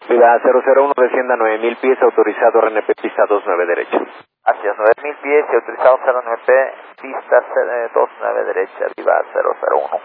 Viva 001, descienda 9000 pies, autorizado RNP pista 29 derecha. Así es, 9000 pies y autorizado 09P, pista 29 derecha, Viva 001.